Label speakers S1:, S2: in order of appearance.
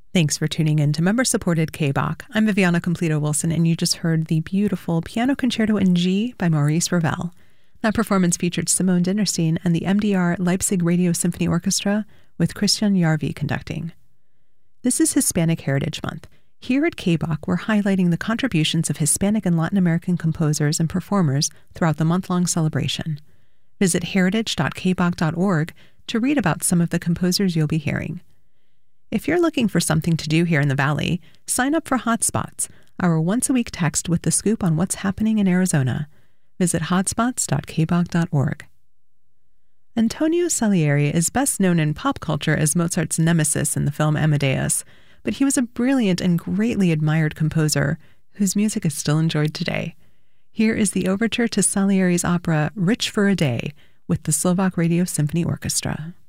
S1: Thanks for tuning in to member-supported K-Bach. I'm Viviana Completo-Wilson, and you just heard the beautiful Piano Concerto in G by Maurice Ravel. That performance featured Simone Dinnerstein and the MDR Leipzig Radio Symphony Orchestra with Christian Jarvi conducting. This is Hispanic Heritage Month. Here at K-Bach, we're highlighting the contributions of Hispanic and Latin American composers and performers throughout the month-long celebration. Visit heritage.kbach.org to read about some of the composers you'll be hearing. If you're looking for something to do here in the Valley, sign up for Hotspots, our once-a-week text with the scoop on what's happening in Arizona. Visit hotspots.kbach.org. Antonio Salieri is best known in pop culture as Mozart's nemesis in the film Amadeus, but he was a brilliant and greatly admired composer whose music is still enjoyed today. Here is the overture to Salieri's opera Rich for a Day with the Slovak Radio Symphony Orchestra.